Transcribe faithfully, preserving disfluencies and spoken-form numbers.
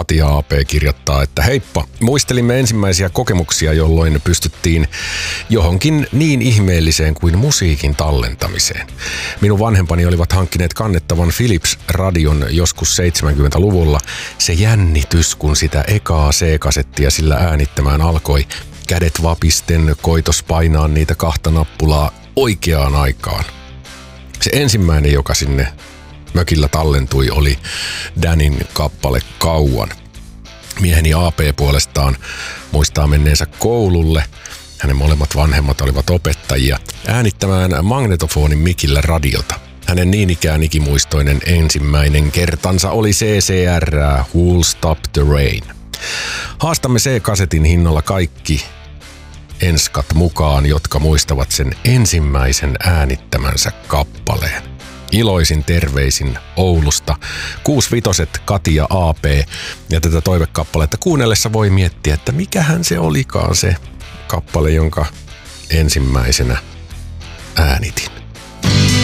Katia A P kirjoittaa, että heippa, muistelimme ensimmäisiä kokemuksia, jolloin pystyttiin johonkin niin ihmeelliseen kuin musiikin tallentamiseen. Minun vanhempani olivat hankkineet kannettavan Philips-radion joskus seitsemänkymmentäluvulla. Se jännitys, kun sitä ekaa C-kasettia sillä äänittämään alkoi, kädet vapisten koitos painaa niitä kahta nappulaa oikeaan aikaan. Se ensimmäinen, joka sinne mökillä tallentui, oli Danin kappale Kauan. Mieheni A P puolestaan muistaa menneensä koululle. Hänen molemmat vanhemmat olivat opettajia äänittämään magnetofonin mikillä radiota. Hänen niin ikään ikimuistoinen ensimmäinen kertansa oli C C R, Who'll Stop the Rain. Haastamme C-kasetin hinnalla kaikki enskat mukaan, jotka muistavat sen ensimmäisen äänittämänsä kappaleen. Iloisin terveisin Oulusta. Kuusvitoset Katia A P, ja tätä toivekappaletta kuunnellessa voi miettiä, että mikähän se olikaan se kappale, jonka ensimmäisenä äänitin.